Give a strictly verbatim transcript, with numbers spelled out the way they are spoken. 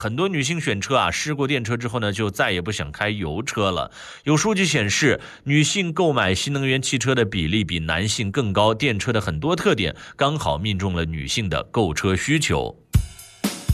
很多女性选车啊，试过电车之后呢，就再也不想开油车了。有数据显示，女性购买新能源汽车的比例比男性更高，电车的很多特点刚好命中了女性的购车需求。